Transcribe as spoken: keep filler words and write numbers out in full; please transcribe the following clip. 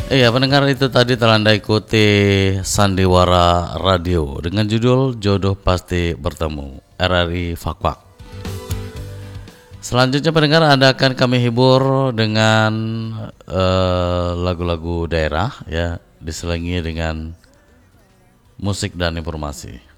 Iya, pendengar, itu tadi telah Anda ikuti Sandiwara Radio dengan judul Jodoh Pasti Bertemu, R R I Fakfak. Selanjutnya pendengar, Anda akan kami hibur dengan uh, lagu-lagu daerah ya, diselingi dengan musik dan informasi.